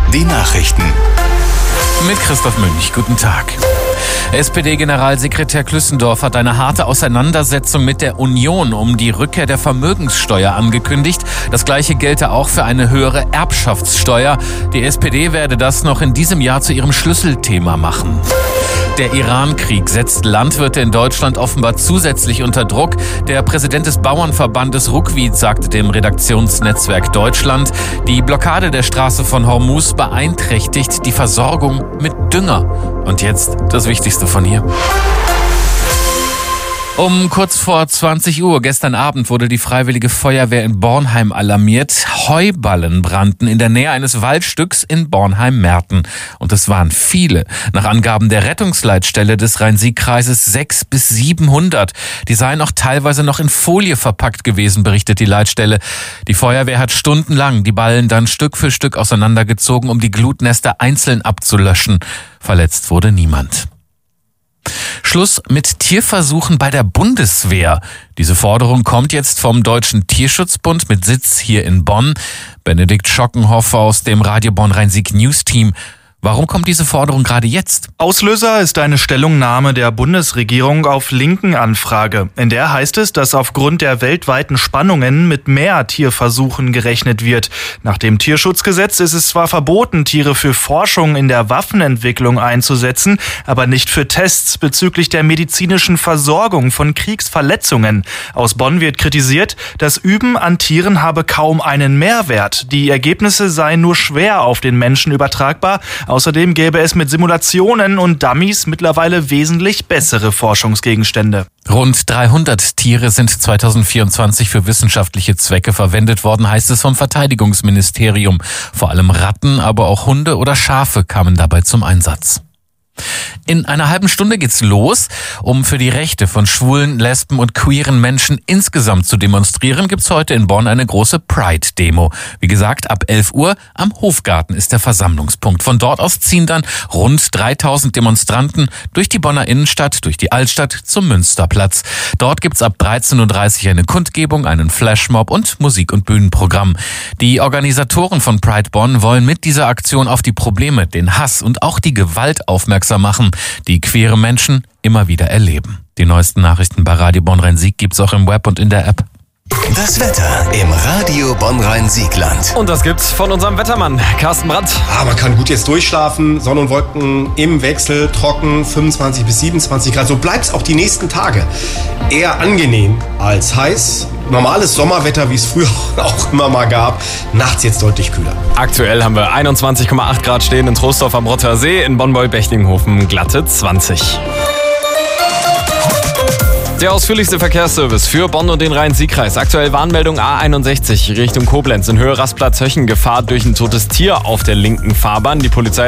Die Nachrichten. Mit Christoph Münch, guten Tag. SPD-Generalsekretär Klüssendorf hat eine harte Auseinandersetzung mit der Union um die Rückkehr der Vermögenssteuer angekündigt. Das Gleiche gelte auch für eine höhere Erbschaftssteuer. Die SPD werde das noch in diesem Jahr zu ihrem Schlüsselthema machen. Der Iran-Krieg setzt Landwirte in Deutschland offenbar zusätzlich unter Druck. Der Präsident des Bauernverbandes Ruckwied sagte dem Redaktionsnetzwerk Deutschland, die Blockade der Straße von Hormuz beeinträchtigt die Versorgung mit Dünger. Und jetzt das Wichtigste von hier. Um kurz vor 20 Uhr gestern Abend wurde die Freiwillige Feuerwehr in Bornheim alarmiert. Heuballen brannten in der Nähe eines Waldstücks in Bornheim-Merten. Und es waren viele. Nach Angaben der Rettungsleitstelle des Rhein-Sieg-Kreises 600 bis 700. Die seien auch teilweise noch in Folie verpackt gewesen, berichtet die Leitstelle. Die Feuerwehr hat stundenlang die Ballen dann Stück für Stück auseinandergezogen, um die Glutnester einzeln abzulöschen. Verletzt wurde niemand. Schluss mit Tierversuchen bei der Bundeswehr. Diese Forderung kommt jetzt vom Deutschen Tierschutzbund mit Sitz hier in Bonn. Benedikt Schockenhoff aus dem Radio Bonn Rhein-Sieg News Team. Warum kommt diese Forderung gerade jetzt? Auslöser ist eine Stellungnahme der Bundesregierung auf linken Anfrage. In der heißt es, dass aufgrund der weltweiten Spannungen mit mehr Tierversuchen gerechnet wird. Nach dem Tierschutzgesetz ist es zwar verboten, Tiere für Forschung in der Waffenentwicklung einzusetzen, aber nicht für Tests bezüglich der medizinischen Versorgung von Kriegsverletzungen. Aus Bonn wird kritisiert, das Üben an Tieren habe kaum einen Mehrwert. Die Ergebnisse seien nur schwer auf den Menschen übertragbar. Außerdem gäbe es mit Simulationen und Dummies mittlerweile wesentlich bessere Forschungsgegenstände. Rund 300 Tiere sind 2024 für wissenschaftliche Zwecke verwendet worden, heißt es vom Verteidigungsministerium. Vor allem Ratten, aber auch Hunde oder Schafe kamen dabei zum Einsatz. In einer halben Stunde geht's los. Um für die Rechte von schwulen, lesben und queeren Menschen insgesamt zu demonstrieren, gibt's heute in Bonn eine große Pride-Demo. Wie gesagt, ab 11 Uhr am Hofgarten ist der Versammlungspunkt. Von dort aus ziehen dann rund 3000 Demonstranten durch die Bonner Innenstadt, durch die Altstadt zum Münsterplatz. Dort gibt's ab 13.30 Uhr eine Kundgebung, einen Flashmob und Musik- und Bühnenprogramm. Die Organisatoren von Pride Bonn wollen mit dieser Aktion auf die Probleme, den Hass und auch die Gewalt aufmerksam machen, die queere Menschen immer wieder erleben. Die neuesten Nachrichten bei Radio Bonn Rhein-Sieg gibt's auch im Web und in der App. Das Wetter im Radio Bonn Rhein-Siegland. Und das gibt's von unserem Wettermann, Carsten Brandt. Man kann gut jetzt durchschlafen. Sonne und Wolken im Wechsel, trocken, 25 bis 27 Grad. So bleibt's auch die nächsten Tage. Eher angenehm als heiß. Normales Sommerwetter, wie es früher auch immer mal gab. Nachts jetzt deutlich kühler. Aktuell haben wir 21,8 Grad stehen in Troisdorf am Rotter See, in Bonn-Beulbechtinghofen glatte 20. Der ausführlichste Verkehrsservice für Bonn und den Rhein-Sieg-Kreis. Aktuell Warnmeldung A61 Richtung Koblenz in Höhe Rastplatz Höchen. Gefahr durch ein totes Tier auf der linken Fahrbahn. Die Polizei